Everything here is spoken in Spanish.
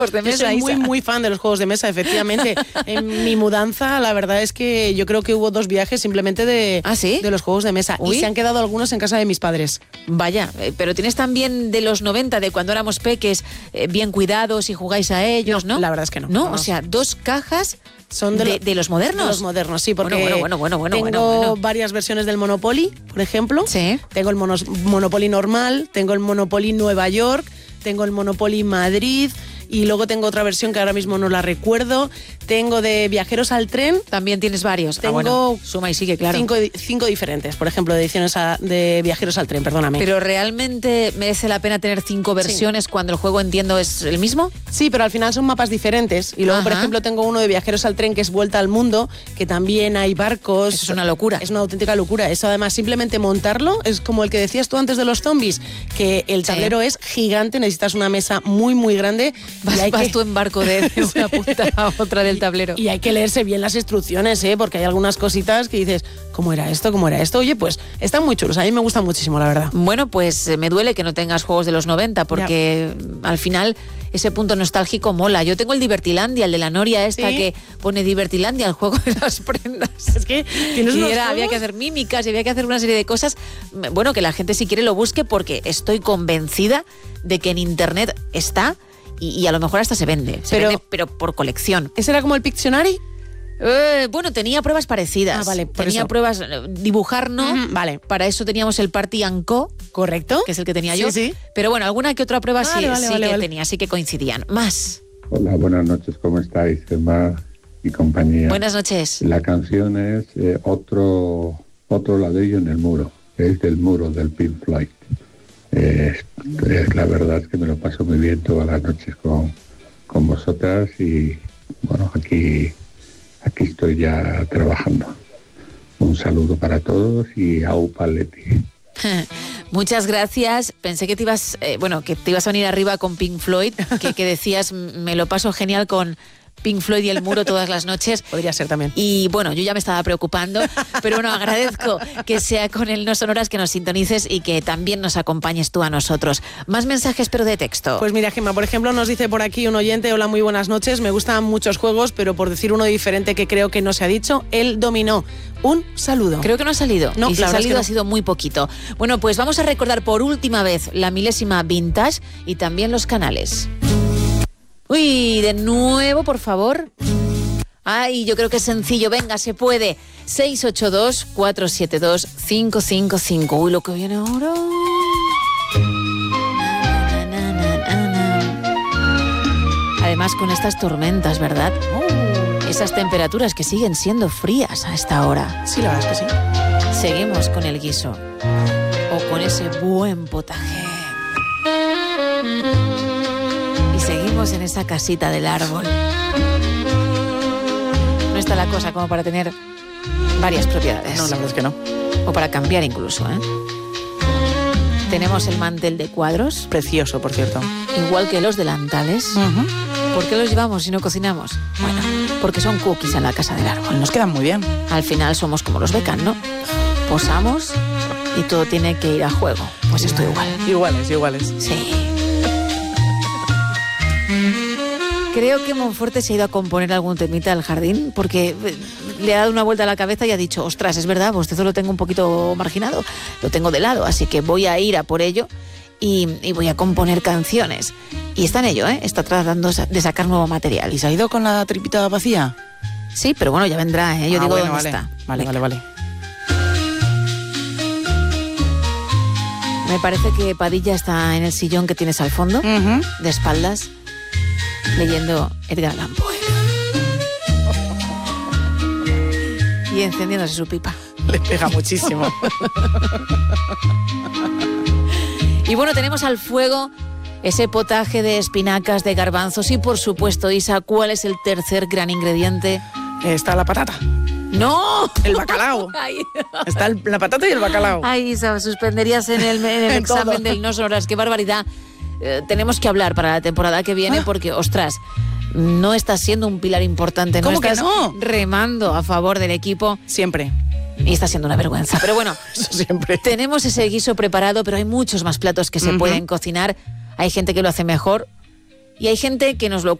de mesa. Yo soy muy fan de los juegos de mesa, efectivamente. En mi mudanza, la verdad es que yo creo que hubo 2 viajes simplemente de los juegos de mesa. Uy. Y se han quedado algunos en casa de mis padres. Vaya, pero tienes también de los 90, de cuando éramos peques, bien cuidados y jugáis a ellos, ¿no? La verdad es que no. No, o sea, 2 cajas son de los modernos. De los modernos, sí, porque bueno, tengo varias versiones del Monopoly, por ejemplo. Sí. Tengo el Monopoly normal, tengo el Monopoly Nueva York, tengo el Monopoly Madrid y luego tengo otra versión que ahora mismo no la recuerdo. Tengo de Viajeros al Tren. También tienes varios. Tengo suma y sigue, claro. 5 diferentes, por ejemplo, de ediciones de Viajeros al Tren, perdóname. ¿Pero realmente merece la pena tener 5 versiones cuando el juego, entiendo, es el mismo? Sí, pero al final son mapas diferentes. Y luego, por ejemplo, tengo uno de Viajeros al Tren que es Vuelta al Mundo, que también hay barcos. Eso es una locura. Es una auténtica locura. Eso además, simplemente montarlo, es como el que decías tú antes de los zombies, que el tablero es gigante, necesitas una mesa muy, muy grande. Vas tú en barco de una punta a otra del tablero. Y hay que leerse bien las instrucciones, porque hay algunas cositas que dices, ¿cómo era esto? ¿Cómo era esto? Oye, pues están muy chulos. A mí me gustan muchísimo, la verdad. Bueno, pues me duele que no tengas juegos de los 90, porque al final ese punto nostálgico mola. Yo tengo el Divertilandia, el de la Noria esta que pone Divertilandia, el juego de las prendas. Es que tienes unos juegos. Había que hacer mímicas y había que hacer una serie de cosas. Bueno, que la gente si quiere lo busque, porque estoy convencida de que en internet está y a lo mejor hasta se vende. Pero por colección. ¿Ese era como el Pictionary? Bueno, tenía pruebas parecidas. Vale, tenía pruebas, dibujar no. Vale. Para eso teníamos el Party & Co. Correcto. Que es el que tenía yo. Sí. Pero bueno, alguna que otra prueba sí vale. tenía, sí que coincidían. Más. Hola, buenas noches, ¿cómo estáis, Emma y compañía? Buenas noches. La canción es otro ladrillo en el muro. Es del muro del Pink Floyd. La verdad es que me lo paso muy bien todas las noches con vosotras y bueno, aquí estoy ya trabajando. Un saludo para todos y au paletti. Muchas gracias. Pensé que te ibas a venir arriba con Pink Floyd, que decías, me lo paso genial con Pink Floyd y el muro todas las noches. Podría ser también. Y bueno, yo ya me estaba preocupando, pero bueno, agradezco que sea con el No Sonoras que nos sintonices y que también nos acompañes tú a nosotros. Más mensajes, pero de texto. Pues mira, Gemma, por ejemplo, nos dice por aquí un oyente: hola, muy buenas noches, me gustan muchos juegos, pero por decir uno diferente que creo que no se ha dicho, el dominó. Un saludo. Creo que no ha salido. No, y si ha salido ha sido muy poquito. Bueno, pues vamos a recordar por última vez la milésima vintage y también los canales. Uy, de nuevo, por favor. Ay, yo creo que es sencillo. Venga, se puede. 682-472-555. Uy, lo que viene ahora. Además, con estas tormentas, ¿verdad? Esas temperaturas que siguen siendo frías a esta hora. Sí, la verdad es que sí. Seguimos con el guiso. O con ese buen potaje. Y seguimos en esa casita del árbol. No está la cosa como para tener varias propiedades. No, la verdad es que no. O para cambiar incluso, ¿eh? Tenemos el mantel de cuadros. Precioso, por cierto. Igual que los delantales. ¿Por qué los llevamos si no cocinamos? Bueno, porque son cookies en la casa del árbol. Nos quedan muy bien. Al final somos como los Beckham, ¿no? Posamos y todo tiene que ir a juego. Pues esto igual. Iguales. Sí. Creo que Monforte se ha ido a componer algún temita al jardín porque le ha dado una vuelta a la cabeza y ha dicho, ostras, es verdad, pues esto lo tengo un poquito marginado, lo tengo de lado, así que voy a ir a por ello y voy a componer canciones. Y está en ello, ¿eh? Está tratando de sacar nuevo material. ¿Y se ha ido con la tripita vacía? Sí, pero bueno, ya vendrá, ¿eh? Yo digo, bueno, ¿dónde vale. está? Vale. Me parece que Padilla está en el sillón que tienes al fondo, de espaldas, leyendo Edgar Allan Poe. Y encendiéndose su pipa. Le pega muchísimo. Y bueno, tenemos al fuego ese potaje de espinacas, de garbanzos y por supuesto, Isa, ¿cuál es el tercer gran ingrediente? Está la patata. ¡No! El bacalao. Ay. Está la patata y el bacalao. Ay, Isa, suspenderías en el examen del No Sonoras. ¡Qué barbaridad! Tenemos que hablar para la temporada que viene porque, ostras, no estás siendo un pilar importante. ¿Cómo que estás no? remando a favor del equipo. Siempre. Y está siendo una vergüenza. Pero bueno, eso siempre. Tenemos ese guiso preparado, pero hay muchos más platos que se pueden cocinar. Hay gente que lo hace mejor Y hay gente que nos lo